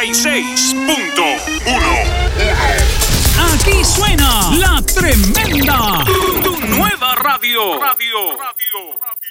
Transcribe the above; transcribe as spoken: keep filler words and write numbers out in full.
noventa y seis punto uno. Aquí suena La Tremenda, tu, tu nueva radio. Radio, radio, radio.